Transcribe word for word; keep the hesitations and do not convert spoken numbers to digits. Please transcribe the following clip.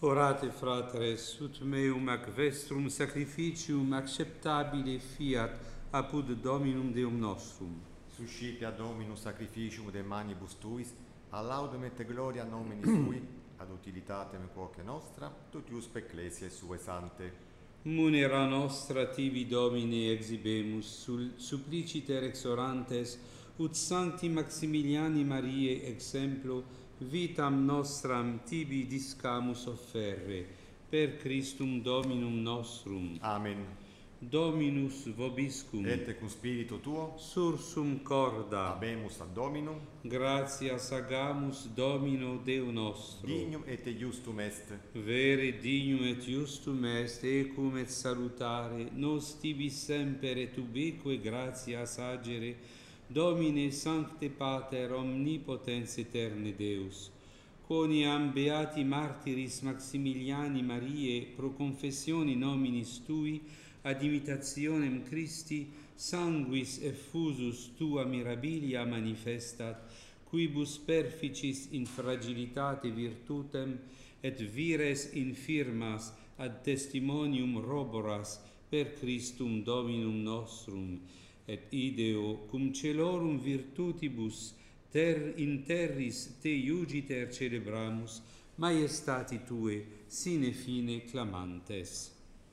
Orate, fratres, ut meum ac vestrum sacrificium acceptabile fiat apud Dominum Deum nostrum. Suscipia Dominus sacrificium de manibus tuis, a laudem et gloria nomini sui, ad utilitatem quoque nostra, totiusque ecclesiae sue sante. Munera nostra tibi Domine exibemus, sul suppliciter exorantes, ut Sancti Maximiliani Mariae exemplo, vitam nostram tibi discamus offerre, per Christum Dominum nostrum. Amen. Dominus vobiscum. Et cum spiritu tuo, Sursum corda. habemus ad Dominum, Gratias agamus Domino Deo nostro. dignum et justum est. Vere dignum et justum est, ecum et salutare, nos tibi semper et ubique gratias agere, Domine Sancte Pater omnipotens aeterne Deus, quoniam beati martiris Maximiliani Mariae pro confessione nominis tui ad imitationem Christi sanguis effusus tua mirabilia manifestat, quibus perficis in fragilitate virtutem et vires infirmas ad testimonium roboras per Christum Dominum nostrum, et ideo cum celorum virtutibus ter in terris te iugiter celebramus, maiestati tue sine fine clamantes.